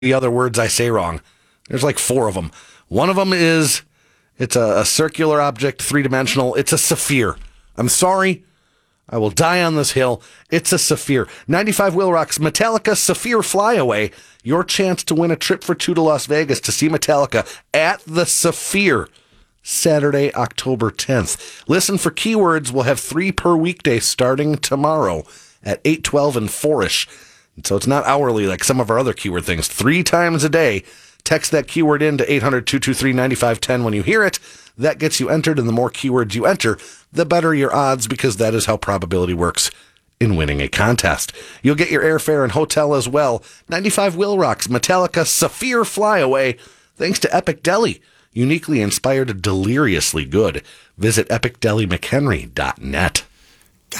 the other words I say wrong. There's like 4 of them. One of them is, it's a circular object, 3-dimensional. It's a Saphir. I'm sorry. I will die on this hill. It's a Saphir. 95 Wheel Rock's Metallica Saphir Flyaway. Your chance to win a trip for 2 to Las Vegas to see Metallica at the Saphir. Saturday, October 10th. Listen for keywords. We'll have 3 per weekday starting tomorrow at 8, 12, and 4-ish. So it's not hourly like some of our other keyword things. 3 times a day. Text that keyword in to 800-223-9510 when you hear it. That gets you entered, and the more keywords you enter, the better your odds, because that is how probability works in winning a contest. You'll get your airfare and hotel as well. 95 Wheel Rock's Metallica Saphir Flyaway, thanks to Epic Deli. Uniquely inspired, deliriously good. Visit epicdelimchenry.net.